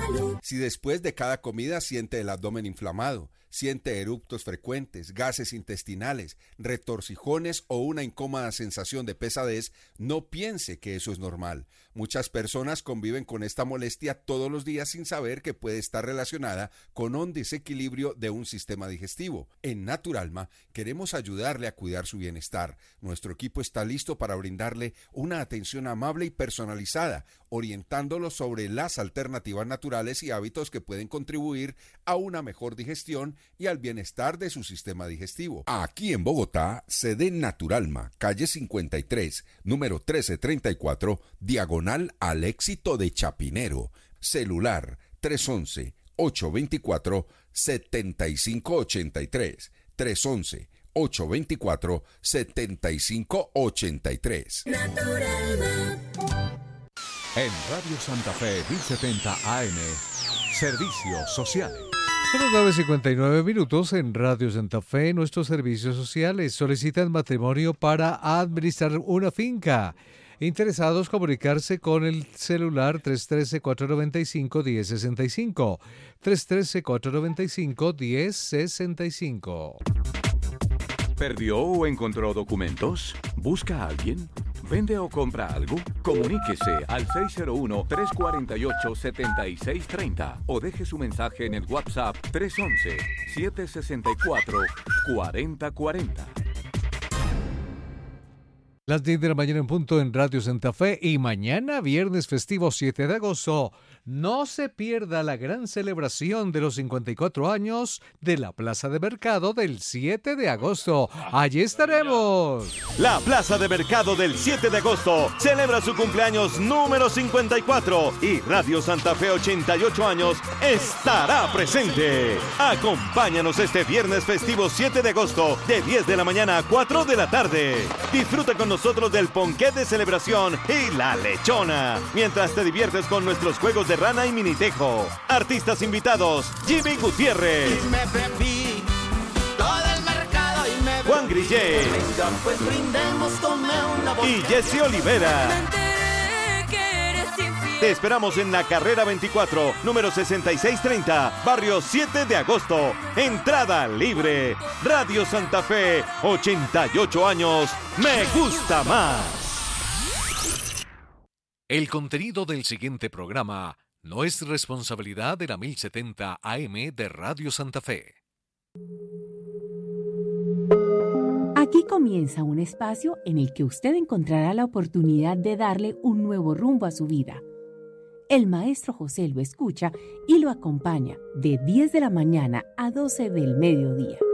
salud. Si después de cada comida siente el abdomen inflamado, siente eructos frecuentes, gases intestinales, retorcijones o una incómoda sensación de pesadez, no piense que eso es normal. Muchas personas conviven con esta molestia todos los días sin saber que puede estar relacionada con un desequilibrio de un sistema digestivo. En Naturalma queremos ayudarle a cuidar su bienestar. Nuestro equipo está listo para brindarle una atención amable y personalizada, orientándolo sobre las alternativas naturales y hábitos que pueden contribuir a una mejor digestión y al bienestar de su sistema digestivo. Aquí en Bogotá, sede Naturalma, calle 53, número 1334, diagonal al Éxito de Chapinero. Celular 311-824-7583. 311-824-7583. Naturalma. En Radio Santa Fe 1070 AM, Servicios Sociales. Son las 9:59 minutos en Radio Santa Fe. Nuestros servicios sociales solicitan matrimonio para administrar una finca. Interesados, comunicarse con el celular 313-495-1065. 313-495-1065. ¿Perdió o encontró documentos? ¿Busca a alguien? ¿Vende o compra algo? Comuníquese al 601-348-7630 o deje su mensaje en el WhatsApp 311-764-4040. Las 10 de la mañana en punto en Radio Santa Fe, y mañana, viernes festivo 7 de agosto, no se pierda la gran celebración de los 54 años de la Plaza de Mercado del 7 de agosto. Allí estaremos. La Plaza de Mercado del 7 de agosto celebra su cumpleaños número 54 y Radio Santa Fe 88 años estará presente. Acompáñanos este viernes festivo 7 de agosto de 10 de la mañana a 4 de la tarde. Disfruta con nosotros del ponqué de celebración y la lechona, mientras te diviertes con nuestros juegos de rana y minitejo. Artistas invitados: Jimmy Gutiérrez, Y me bebí todo el mercado y me Juan Grillé, venga, pues brindemos, tome una y Jesse Olivera. Me enteré que eres infiel. Te esperamos en la carrera 24, número 6630, barrio 7 de agosto. Entrada libre. Radio Santa Fe, 88 años. Me gusta más. El contenido del siguiente programa no es responsabilidad de la 1070 AM de Radio Santa Fe. Aquí comienza un espacio en el que usted encontrará la oportunidad de darle un nuevo rumbo a su vida. El maestro José lo escucha y lo acompaña de 10 de la mañana a 12 del mediodía.